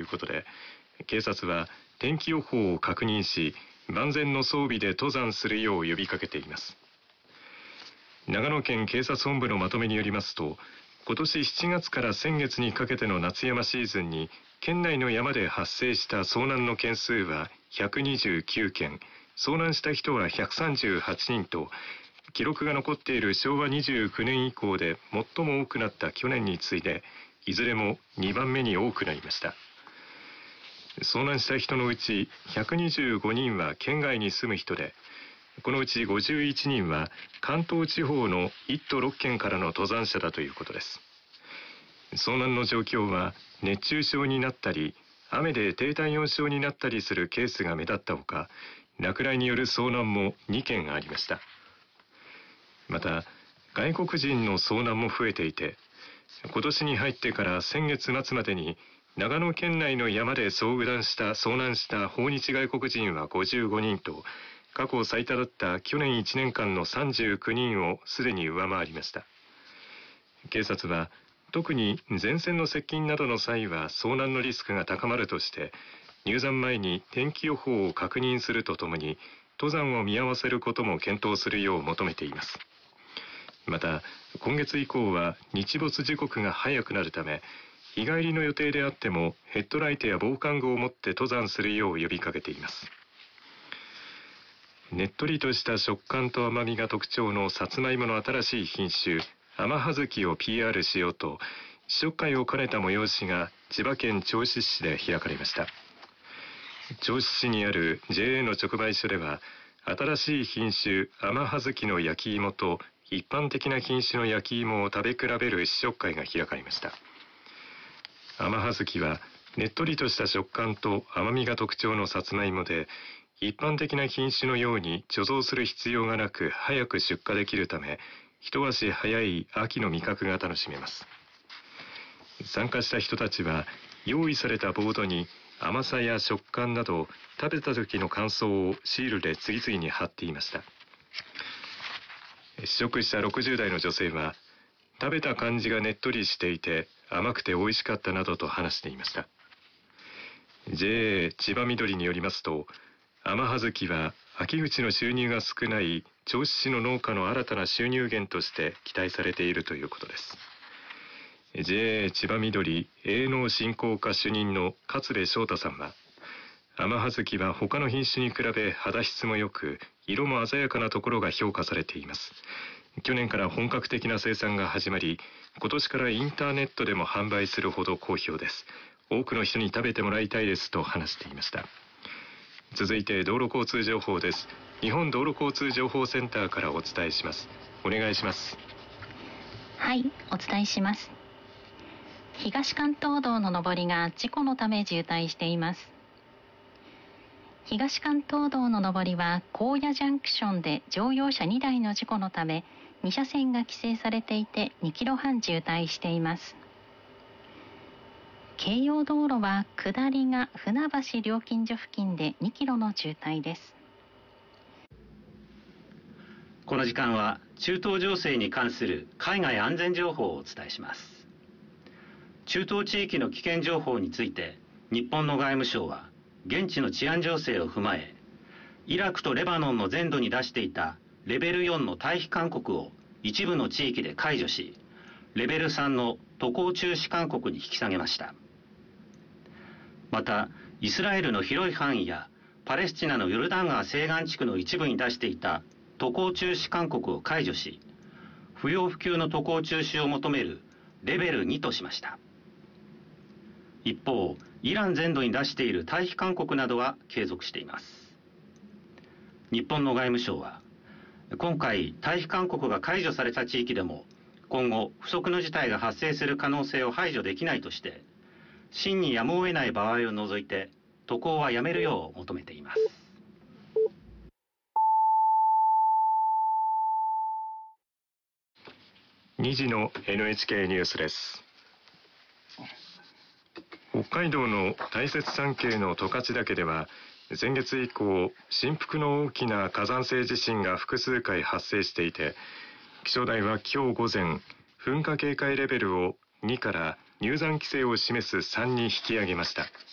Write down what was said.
いうことで、警察は天気予報を確認し、万全の装備で登山するよう呼びかけています。長野県警察本部のまとめによりますと、今年7月から先月にかけての夏山シーズンに県内の山で発生した遭難の件数は129件、遭難した人は138人と、記録が残っている昭和29年以降で最も多くなった去年に次いで、いずれも2番目に多くなりました。遭難した人のうち125人は県外に住む人で、このうち51人は関東地方の1都6県からの登山者だということです。遭難の状況は熱中症になったり、雨で低体温症になったりするケースが目立ったほか、落雷による遭難も2件ありました。また、外国人の遭難も増えていて、今年に入ってから先月末までに長野県内の山で遭難した訪日外国人は55人と、過去最多だった去年1年間の39人をすでに上回りました。警察は、特に前線の接近などの際は遭難のリスクが高まるとして、入山前に天気予報を確認するとともに、登山を見合わせることも検討するよう求めています。また、今月以降は日没時刻が早くなるため、日帰りの予定であってもヘッドライトや防寒具を持って登山するよう呼びかけています。ねっとりとした食感と甘みが特徴のさつまいもの新しい品種、甘はずきを PR しようと、試食会を兼ねた催しが千葉県銚子市で開かれました。銚子市にある JA の直売所では、新しい品種甘はずきの焼き芋と一般的な品種の焼き芋を食べ比べる試食会が開かれました。甘はずきはねっとりとした食感と甘みが特徴のさつまいもで、一般的な品種のように貯蔵する必要がなく早く出荷できるため、一足早い秋の味覚が楽しめます。参加した人たちは用意されたボードに甘さや食感など食べた時の感想をシールで次々に貼っていました。試食した60代の女性は、食べた感じがねっとりしていて甘くて美味しかったなどと話していました。 JA 千葉緑によりますと、甘はずきは秋口の収入が少ない銚子市の農家の新たな収入源として期待されているということです。 JA 千葉緑営農振興課主任の勝部翔太さんは、甘はずきは他の品種に比べ肌質も良く、色も鮮やかなところが評価されています。去年から本格的な生産が始まり、今年からインターネットでも販売するほど好評です。多くの人に食べてもらいたいですと話していました。続いて道路交通情報です。日本道路交通情報センターからお伝えします。お願いします。 はい、お伝えします。東関東道の上りが事故のため渋滞しています。東関東道の上りは高野ジャンクションで乗用車2台の事故のため2車線が規制されていて2キロ半渋滞しています。京葉道路は下りが船橋料金所付近で2キロの渋滞です。 この時間は中東情勢に関する海外安全情報をお伝えします。中東地域の危険情報について日本の外務省は現地の治安情勢を踏まえ、イラクとレバノンの全土に出していたレベル4の退避勧告を一部の地域で解除し、レベル3の渡航中止勧告に引き下げました。また、イスラエルの広い範囲やパレスチナのヨルダン川西岸地区の一部に出していた渡航中止勧告を解除し、不要不急の渡航中止を求めるレベル2としました。一方、イラン全土に出している退避勧告などは継続しています。日本の外務省は、今回退避勧告が解除された地域でも今後不測の事態が発生する可能性を排除できないとして、真にやむを得ない場合を除いて渡航はやめるよう求めています。 2時の NHK ニュースです。北海道の大雪山系の十勝岳では先月以降、振幅の大きな火山性地震が複数回発生していて、気象台は今日午前、噴火警戒レベルを2から入山規制を示す3に引き上げました。